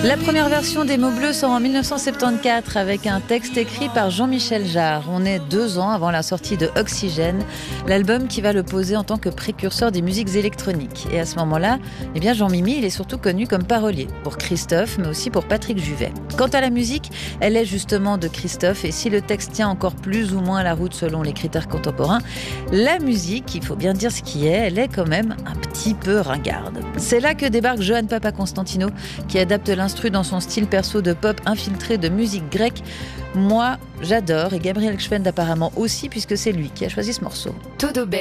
La première version des Mots Bleus sort en 1974 avec un texte écrit par Jean-Michel Jarre. On est 2 ans avant la sortie de Oxygène, l'album qui va le poser en tant que précurseur des musiques électroniques. Et à ce moment-là, Jean-Mimi, il est surtout connu comme parolier pour Christophe, mais aussi pour Patrick Juvet. Quant à la musique, elle est justement de Christophe, et si le texte tient encore plus ou moins la route selon les critères contemporains, la musique, il faut bien dire ce qui est, elle est quand même un petit peu ringarde. C'est là que débarque Johan Papa Constantino, qui adapte l'instru dans son style perso de pop infiltré de musique grecque. Moi, j'adore, et Gabriel Gschwend apparemment aussi, puisque c'est lui qui a choisi ce morceau. Todo bem.